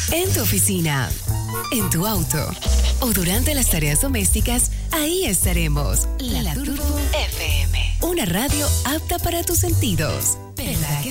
En tu oficina, en tu auto o durante las tareas domésticas, ahí estaremos. La Turbo FM. Una radio apta para tus sentidos. ¿Verdad que